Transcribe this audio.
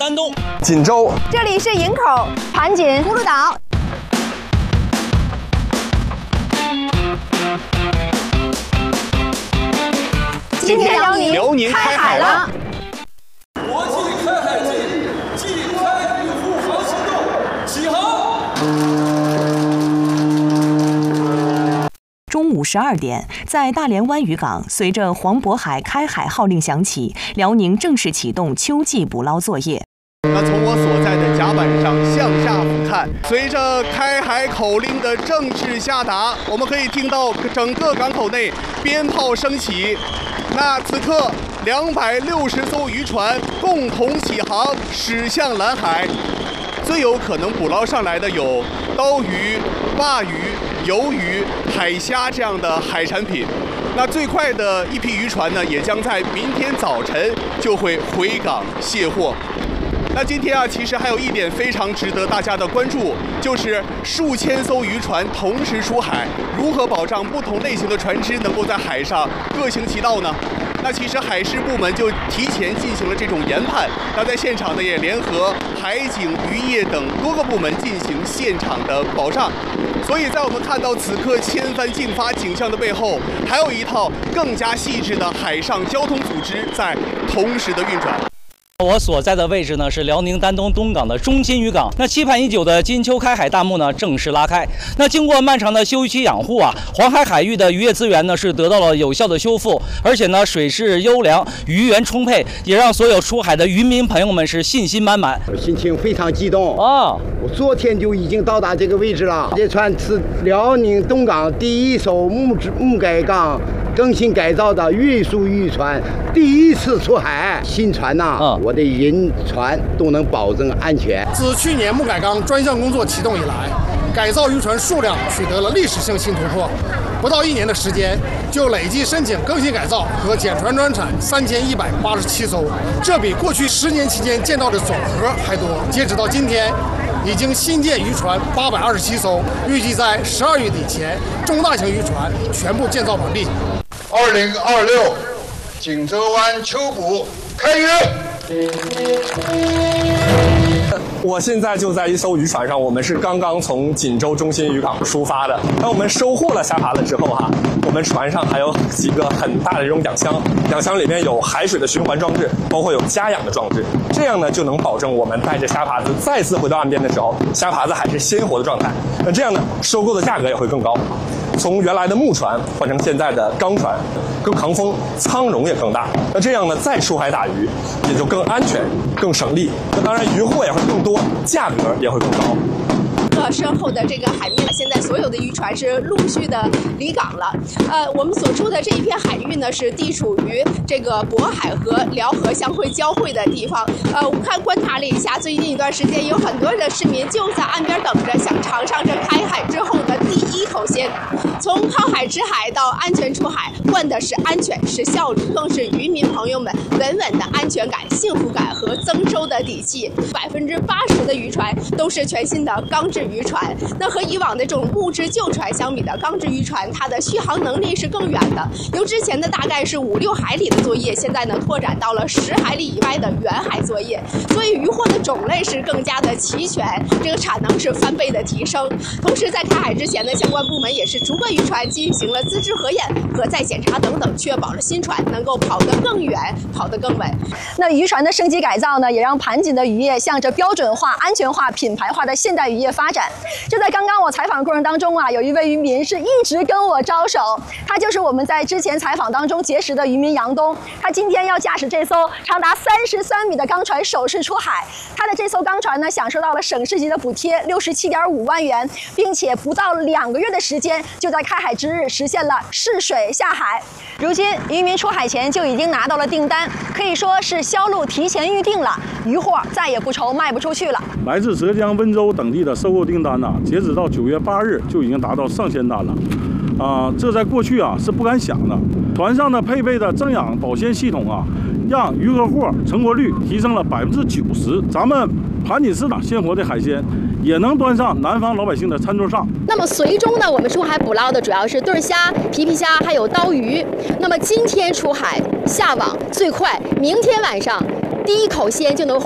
丹东、 锦州， 这里是营口、盘锦、葫芦岛。今天辽宁开海了。 国际开海季暨开渔护航行动启航。 中午12点，在大连湾渔港，随着黄渤海开海号令响起，辽宁正式启动秋季捕捞作业。 那从我所在的甲板上向下俯瞰，随着开海口令的正式下达，我们可以听到整个港口内鞭炮声起。那此刻260艘渔船共同起航，驶向蓝海。最有可能捕捞上来的有刀鱼、鲅鱼、鱿鱼、海虾这样的海产品。那最快的一批渔船呢，也将在明天早晨就会回港卸货。那今天啊，其实还有一点非常值得大家的关注，就是数千艘渔船同时出海，如何保障不同类型的船只能够在海上各行其道呢？那其实海事部门就提前进行了这种研判，那在现场呢也联合海警、渔业等多个部门进行现场的保障。所以在我们看到此刻千帆竞发景象的背后，还有一套更加细致的海上交通组织在同时的运转。 我所在的位置呢是辽宁丹东东港的中心渔港。那期盼已久的金秋开海大幕呢正式拉开。那经过漫长的休渔养护啊，黄海海域的渔业资源呢是得到了有效的修复，而且呢水势优良，渔源充沛，也让所有出海的渔民朋友们是信心满满。 心情非常激动啊！ 我昨天就已经到达这个位置了。这船是辽宁东港第一艘木改港更新改造的运输渔船，第一次出海。新船呐，我的人船都能保证安全。 自去年木改港专项工作启动以来，改造渔船数量取得了历史性新突破。不到1年的时间，就累计申请更新改造和减船专产3187艘，这比过去10年期间建造的总和还多。截止到今天，已经新建渔船827艘，预计在12月底前，中大型渔船全部建造完毕。 2026锦州湾秋捕开渔。 我现在就在一艘渔船上，我们是刚刚从锦州中心渔港出发的。当我们收获了虾爬了之后我们船上还有几个很大的这种养箱，养箱里面有海水的循环装置，包括有加氧的装置，这样呢就能保证我们带着虾爬子再次回到岸边的时候，虾爬子还是鲜活的状态。那这样呢，收购的价格也会更高。从原来的木船换成现在的钢船，更抗风，舱容也更大。那这样呢，再出海打鱼也就更安全、更省力。那当然，渔获也会更多，价格也会更高。 身后的这个海面，现在所有的渔船是陆续的离港了。我们所处的这一片海域呢，是地处于这个渤海和辽河相会交汇的地方。我观察了一下，最近一段时间有很多的市民就在岸边等着，想尝尝这开海之后的第一口鲜。从靠海吃海到安全出海，换的是安全，是效率，更是渔民朋友们稳稳的安全感、幸福感和增收的底气。80%的渔船都是全新的钢制渔船。那和以往的这种木质旧船相比的，钢制渔船它的续航能力是更远的，由之前的大概是5、6海里的作业，现在呢拓展到了10海里以外的远海作业，所以渔获的种类是更加的齐全，这个产能是翻倍的提升。同时在开海之前呢，相关部门也是逐个渔船进行了资质核验和再检查等等，确保了新船能够跑得更远，跑得更稳。那渔船的升级改造呢，也让盘锦的渔业向着标准化、安全化、品牌化的现代渔业发展。就在刚刚我采访过程当中啊，有一位渔民是一直跟我招手，他就是我们在之前采访当中结识的渔民杨东。他今天要驾驶这艘长达33米的钢船首次出海，他的这艘钢船呢，享受到了省市级的补贴67.5万元，并且不到2个月的时间，就在开海之日实现了试水下海。如今渔民出海前就已经拿到了订单，可以说是销路提前预定了，渔获再也不愁卖不出去了。 来自浙江、温州等地的收购订单呢，截止到9月8日就已经达到上千单了。这在过去是不敢想的。船上呢配备的增氧保鲜系统让渔获成活率提升了90%。咱们盘锦市场鲜活的海鲜也能端上南方老百姓的餐桌上。 那么随中呢，我们出海捕捞的主要是对虾、皮皮虾，还有刀鱼。那么今天出海下网最快，明天晚上第一口鲜就能